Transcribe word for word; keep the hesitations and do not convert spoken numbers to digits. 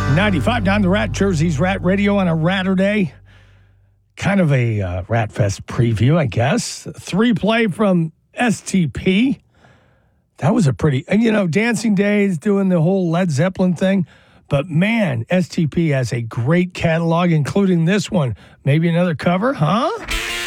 ninety-five down the Rat, Jersey's Rat Radio on a Ratter Day. Kind of a uh, Rat Fest preview, I guess. Three play from S T P. That was a pretty, and you know, Dancing Days doing the whole Led Zeppelin thing. But man, S T P has a great catalog, including this one. Maybe another cover, huh?